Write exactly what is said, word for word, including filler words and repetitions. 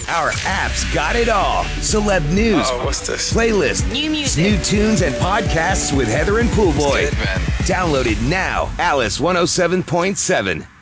Our app's got it all. Celeb news, Oh, what's this? playlist, New music. new tunes, and podcasts with Heather and Poolboy. Good, man. Download it now. Alice one oh seven point seven.